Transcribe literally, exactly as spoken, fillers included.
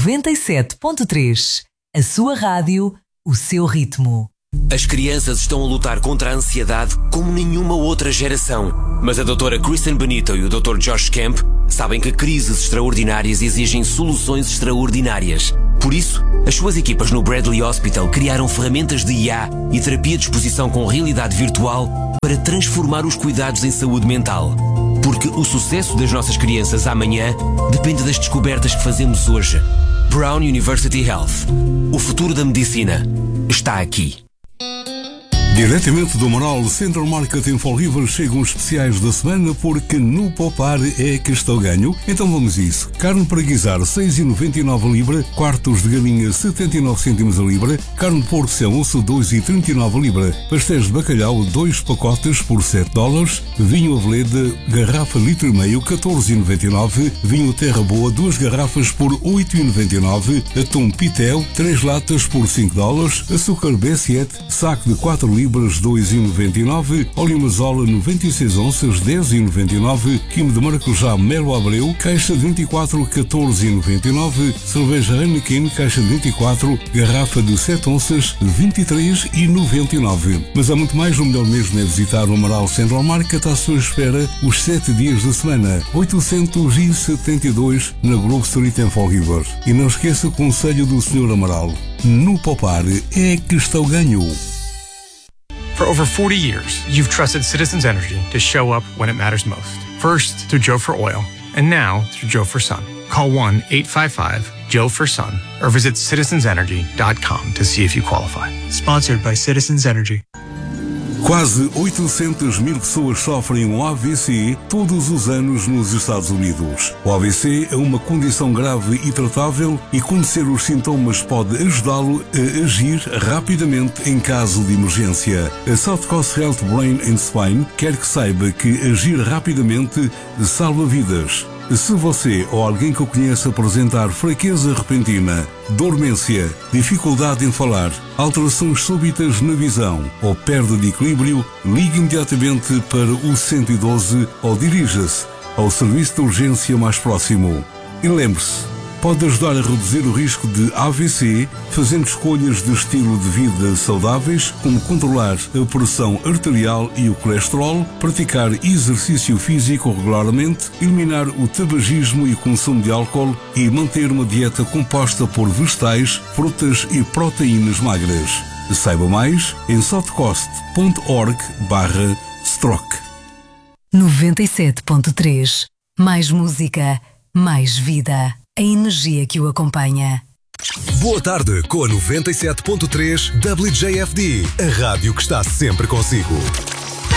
noventa e sete ponto três. A sua rádio, o seu ritmo. As crianças estão a lutar contra a ansiedade como nenhuma outra geração. Mas a doutora Kristen Benito e o doutor Josh Kemp sabem que crises extraordinárias exigem soluções extraordinárias. Por isso, as suas equipas no Bradley Hospital criaram ferramentas de I A e terapia de exposição com realidade virtual para transformar os cuidados em saúde mental. Porque o sucesso das nossas crianças amanhã depende das descobertas que fazemos hoje. Brown University Health. O futuro da medicina está aqui. Diretamente do Amaral Central Market em Fall River chegam os especiais da semana, porque no poupar é que está o ganho. Então vamos a isso. Carne para guisar seis e noventa e nove a libra, quartos de galinha setenta e nove cêntimos a libra, carne de porco sem osso dois e trinta e nove a libra, pastéis de bacalhau dois pacotes por sete dólares, vinho Aveleda garrafa litro e meio catorze e noventa e nove, vinho Terra Boa duas garrafas por oito e noventa e nove, atum Pitel três latas por cinco dólares, açúcar B sete saco de quatro libras dois e noventa e nove, óleo Mazola noventa e seis onças dez e noventa e nove, quimo de maracujá Melo Abreu caixa de vinte e quatro catorze e noventa e nove, cerveja Heineken caixa de vinte e quatro, garrafa de sete onças vinte e três e noventa e nove. Mas há muito mais. O melhor mesmo é visitar o Amaral Central Market à sua espera os sete dias da semana. oitocentos e setenta e dois na Grove Street em Fall River. E não esqueça o conselho do senhor Amaral: no poupar é que está o ganho. For over forty years, you've trusted Citizens Energy to show up when it matters most. First, through Joe for Oil, and now through Joe for Sun. Call one eight five five Joe for Sun or visit citizens energy dot com to see if you qualify. Sponsored by Citizens Energy. Quase oitocentas mil pessoas sofrem um A V C todos os anos nos Estados Unidos. O A V C é uma condição grave e tratável, e conhecer os sintomas pode ajudá-lo a agir rapidamente em caso de emergência. A South Coast Health Brain and Spine quer que saiba que agir rapidamente salva vidas. Se você ou alguém que o conheça apresentar fraqueza repentina, dormência, dificuldade em falar, alterações súbitas na visão ou perda de equilíbrio, ligue imediatamente para o cento e doze ou dirija-se ao serviço de urgência mais próximo. E lembre-se, pode ajudar a reduzir o risco de A V C fazendo escolhas de estilo de vida saudáveis, como controlar a pressão arterial e o colesterol, praticar exercício físico regularmente, eliminar o tabagismo e o consumo de álcool e manter uma dieta composta por vegetais, frutas e proteínas magras. Saiba mais em southcoast ponto org barra stroke. noventa e sete ponto três. Mais música, mais vida. A energia que o acompanha. Boa tarde com a noventa e sete ponto três W J F D, a rádio que está sempre consigo.